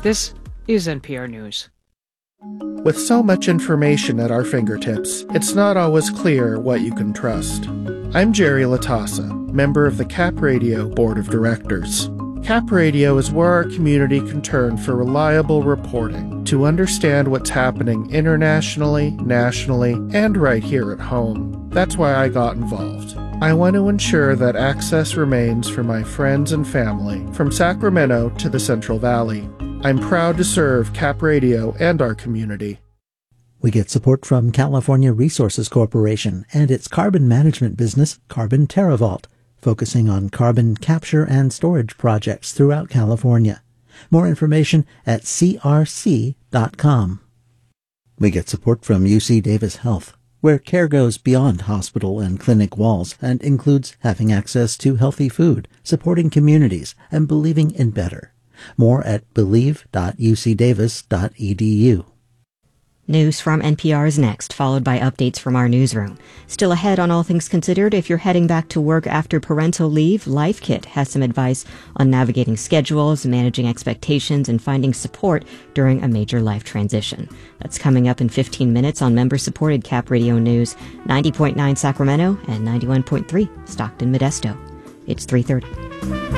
This is NPR News. With so much information at our fingertips, it's not always clear what you can trust. I'm Jerry Latassa, member of the Cap Radio Board of Directors. Cap Radio is where our community can turn for reliable reporting to understand what's happening internationally, nationally, and right here at home. That's why I got involved. I want to ensure that access remains for my friends and family from Sacramento to the Central Valley. I'm proud to serve Cap Radio and our community. We get support from California Resources Corporation and its carbon management business, Carbon TerraVault, focusing on carbon capture and storage projects throughout California. More information at crc.com. We get support from UC Davis Health, where care goes beyond hospital and clinic walls and includes having access to healthy food, supporting communities, and believing in better. More at believe.ucdavis.edu. News from NPR is next, followed by updates from our newsroom. Still ahead on All Things Considered, if you're heading back to work after parental leave, Life Kit has some advice on navigating schedules, managing expectations, and finding support during a major life transition. That's coming up in 15 minutes on member-supported Cap Radio News, 90.9 Sacramento and 91.3 Stockton Modesto. It's 3:30.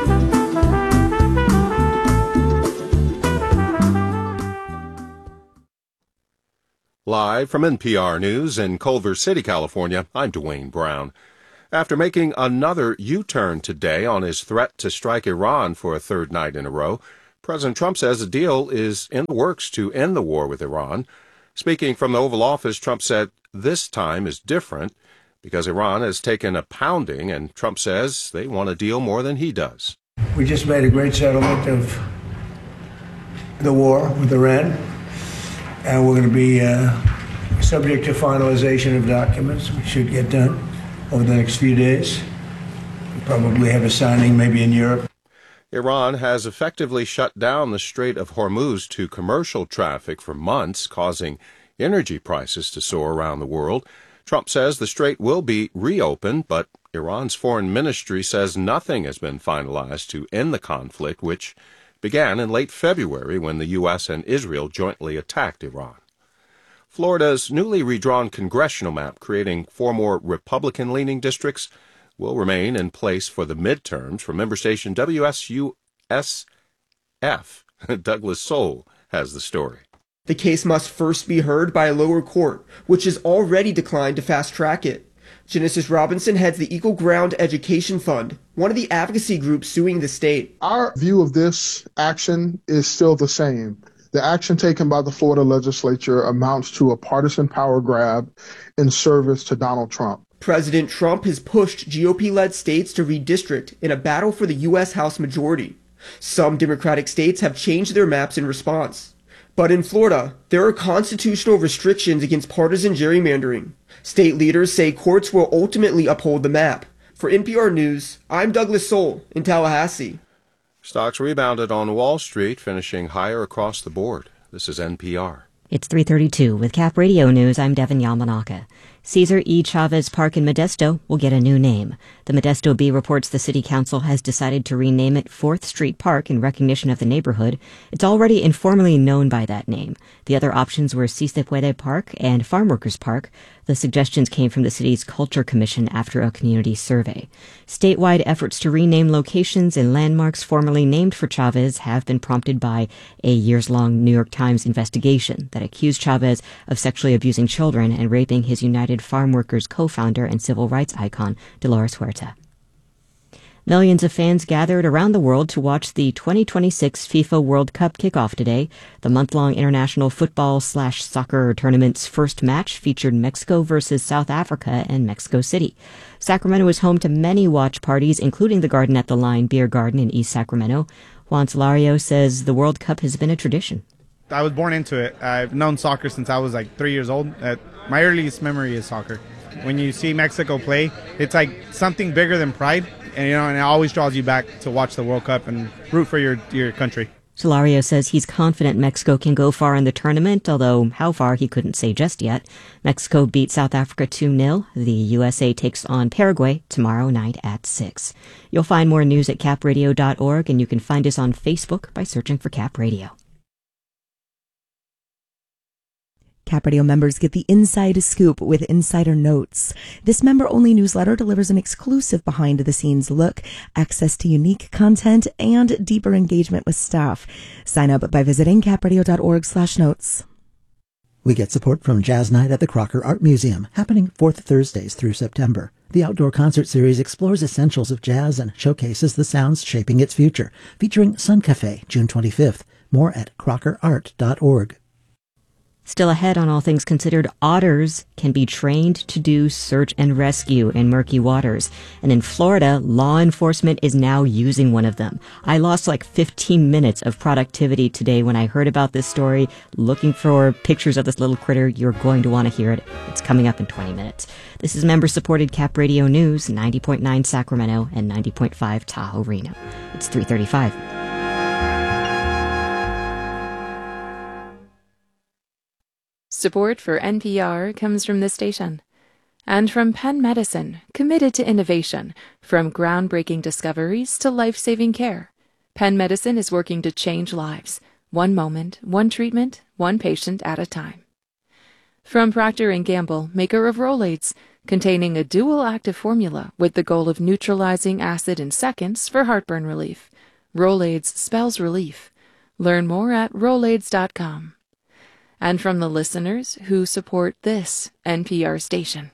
Live from NPR News in Culver City, California, I'm Dwayne Brown. After making another U-turn today on his threat to strike Iran for a third night in a row, President Trump says a deal is in the works to end the war with Iran. Speaking from the Oval Office, Trump said this time is different because Iran has taken a pounding, and Trump says they want a deal more than he does. We just made a great settlement of the war with Iran. And we're going to be subject to finalization of documents, which should get done over the next few days. We'll probably have a signing maybe in Europe. Iran has effectively shut down the Strait of Hormuz to commercial traffic for months, causing energy prices to soar around the world. Trump says the strait will be reopened, but Iran's foreign ministry says nothing has been finalized to end the conflict, which began in late February when the U.S. and Israel jointly attacked Iran. Florida's newly redrawn congressional map, creating 4 more Republican-leaning districts, will remain in place for the midterms. From member station WSUSF, Douglas Soul has the story. The case must first be heard by a lower court, which has already declined to fast-track it. Genesis Robinson heads the Equal Ground Education Fund, one of the advocacy groups suing the state. Our view of this action is still the same. The action taken by the Florida legislature amounts to a partisan power grab in service to Donald Trump. President Trump has pushed GOP-led states to redistrict in a battle for the U.S. House majority. Some Democratic states have changed their maps in response. But in Florida, there are constitutional restrictions against partisan gerrymandering. State leaders say courts will ultimately uphold the map. For NPR News, I'm Douglas Soul in Tallahassee. Stocks rebounded on Wall Street, finishing higher across the board. This is NPR. It's 3:32 with Cap Radio News. I'm Devin Yamanaka. Cesar E. Chavez Park in Modesto will get a new name. The Modesto Bee reports the city council has decided to rename it 4th Street Park in recognition of the neighborhood. It's already informally known by that name. The other options were Si Se Puede Park and Farm Workers Park. The suggestions came from the city's Culture Commission after a community survey. Statewide efforts to rename locations and landmarks formerly named for Chavez have been prompted by a years-long New York Times investigation that accused Chavez of sexually abusing children and raping his United Farm Workers co-founder and civil rights icon, Dolores Huerta. Millions of fans gathered around the world to watch the 2026 FIFA World Cup kickoff today. The month-long international football/soccer tournament's first match featured Mexico versus South Africa and Mexico City. Sacramento is home to many watch parties, including the Garden at the Line Beer Garden in East Sacramento. Juan Solario says the World Cup has been a tradition. I was born into it. I've known soccer since I was like 3 years old. My earliest memory is soccer. When you see Mexico play, it's like something bigger than pride, and it always draws you back to watch the World Cup and root for your country. Solario says he's confident Mexico can go far in the tournament, although how far he couldn't say just yet. Mexico beat South Africa 2-0. The USA takes on Paraguay tomorrow night at 6. You'll find more news at capradio.org, and you can find us on Facebook by searching for Cap Radio. Cap Radio members get the inside scoop with Insider Notes. This member-only newsletter delivers an exclusive behind-the-scenes look, access to unique content, and deeper engagement with staff. Sign up by visiting capradio.org/notes. We get support from Jazz Night at the Crocker Art Museum, happening 4th Thursdays through September. The outdoor concert series explores essentials of jazz and showcases the sounds shaping its future, featuring Sun Cafe, June 25th. More at crockerart.org. Still ahead on All Things Considered, otters can be trained to do search and rescue in murky waters. And in Florida, law enforcement is now using one of them. I lost like 15 minutes of productivity today when I heard about this story. Looking for pictures of this little critter, you're going to want to hear it. It's coming up in 20 minutes. This is member-supported Cap Radio News, 90.9 Sacramento and 90.5 Tahoe Reno. It's 3:35. Support for NPR comes from this station and from Penn Medicine, committed to innovation, from groundbreaking discoveries to life-saving care. Penn Medicine is working to change lives, one moment, one treatment, one patient at a time. From Procter & Gamble, maker of Rolaids, containing a dual-active formula with the goal of neutralizing acid in seconds for heartburn relief. Rolaids spells relief. Learn more at Rolaids.com. And from the listeners who support this NPR station.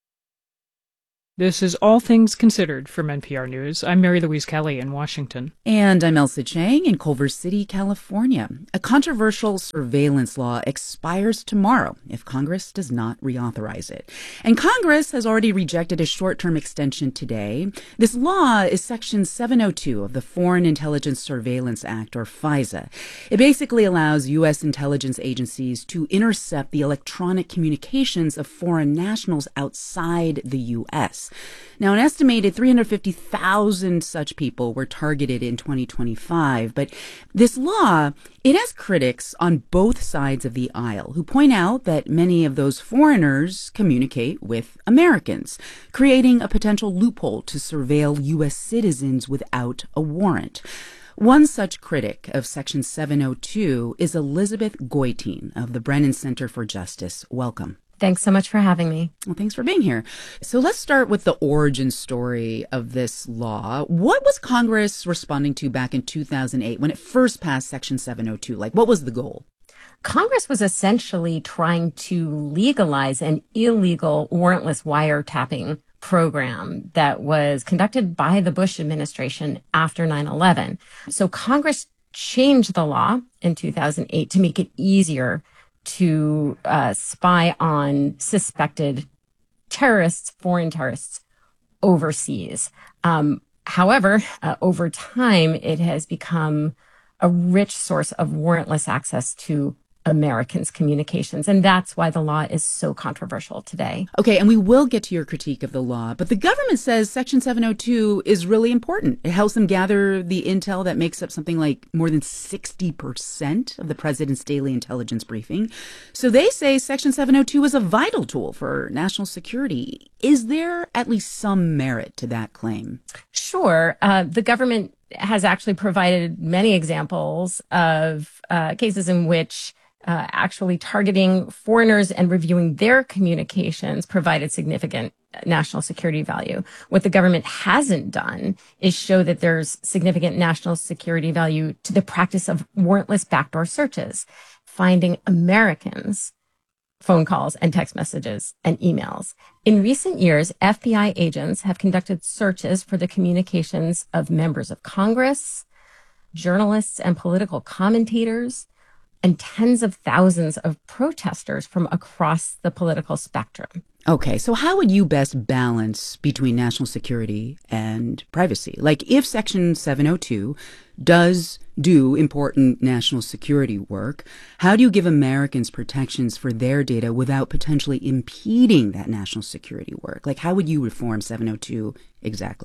This is All Things Considered from NPR News. I'm Mary Louise Kelly in Washington. And I'm Elsa Chang in Culver City, California. A controversial surveillance law expires tomorrow if Congress does not reauthorize it. And Congress has already rejected a short-term extension today. This law is Section 702 of the Foreign Intelligence Surveillance Act, or FISA. It basically allows U.S. intelligence agencies to intercept the electronic communications of foreign nationals outside the U.S. Now, an estimated 350,000 such people were targeted in 2025. But this law, it has critics on both sides of the aisle who point out that many of those foreigners communicate with Americans, creating a potential loophole to surveil U.S. citizens without a warrant. One such critic of Section 702 is Elizabeth Goitein of the Brennan Center for Justice. Welcome. Thanks so much for having me. Well, thanks for being here. So let's start with the origin story of this law. What was Congress responding to back in 2008 when it first passed Section 702? Like, what was the goal? Congress was essentially trying to legalize an illegal warrantless wiretapping program that was conducted by the Bush administration after 9/11. So Congress changed the law in 2008 to make it easier to spy on suspected terrorists, foreign terrorists overseas. However, over time, it has become a rich source of warrantless access to Americans' communications. And that's why the law is so controversial today. Okay, and we will get to your critique of the law, but the government says Section 702 is really important. It helps them gather the intel that makes up something like more than 60% of the president's daily intelligence briefing. So they say Section 702 is a vital tool for national security. Is there at least some merit to that claim? Sure. The government has actually provided many examples of cases in which actually targeting foreigners and reviewing their communications provided significant national security value. What the government hasn't done is show that there's significant national security value to the practice of warrantless backdoor searches, finding Americans' phone calls and text messages and emails. In recent years, FBI agents have conducted searches for the communications of members of Congress, journalists and political commentators, and tens of thousands of protesters from across the political spectrum. Okay, so how would you best balance between national security and privacy? Like, if Section 702 does do important national security work, how do you give Americans protections for their data without potentially impeding that national security work? Like, how would you reform 702 exactly?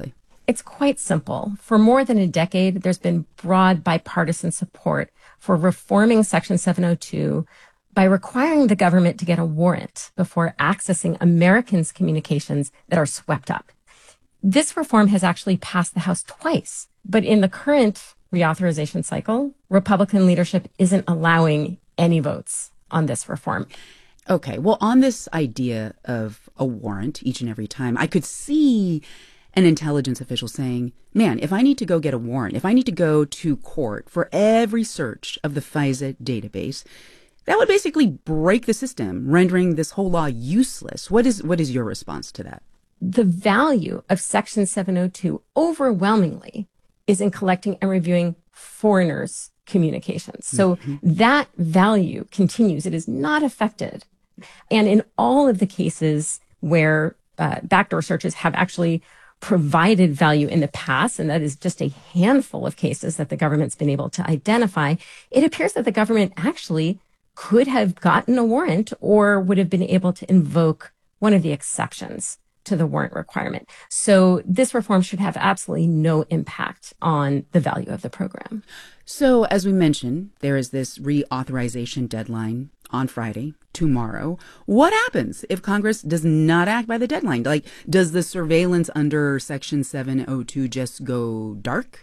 It's quite simple. For more than a decade, there's been broad bipartisan support for reforming Section 702 by requiring the government to get a warrant before accessing Americans' communications that are swept up. This reform has actually passed the House twice, but in the current reauthorization cycle, Republican leadership isn't allowing any votes on this reform. Okay, well, on this idea of a warrant each and every time, I could see an intelligence official saying, man, if I need to go get a warrant, if I need to go to court for every search of the FISA database, that would basically break the system, rendering this whole law useless. What is your response to that? The value of Section 702 overwhelmingly is in collecting and reviewing foreigners' communications. So that value continues. It is not affected. And in all of the cases where backdoor searches have actually provided value in the past, and that is just a handful of cases that the government's been able to identify, it appears that the government actually could have gotten a warrant or would have been able to invoke one of the exceptions to the warrant requirement. So this reform should have absolutely no impact on the value of the program. So as we mentioned, there is this reauthorization deadline on Friday, tomorrow. What happens if Congress does not act by the deadline? Like, does the surveillance under Section 702 just go dark?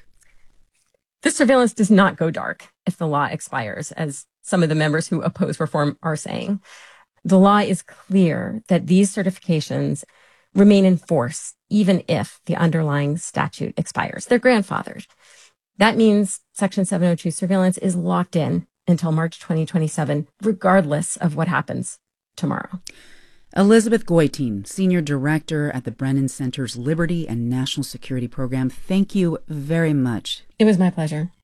The surveillance does not go dark if the law expires, as some of the members who oppose reform are saying. The law is clear that these certifications remain in force even if the underlying statute expires. They're grandfathered. That means Section 702 surveillance is locked in until March 2027, regardless of what happens tomorrow. Elizabeth Goitein, Senior Director at the Brennan Center's Liberty and National Security Program, thank you very much. It was my pleasure.